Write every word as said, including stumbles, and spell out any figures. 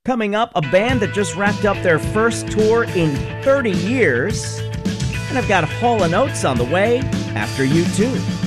Coming up, a band that just wrapped up their first tour in thirty years. And I've got Hall and Oates on the way after U two.